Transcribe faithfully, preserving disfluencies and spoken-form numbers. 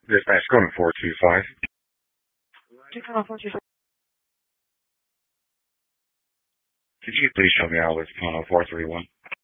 Dispatch going to four two five. Could you please show me out with uh, four three one?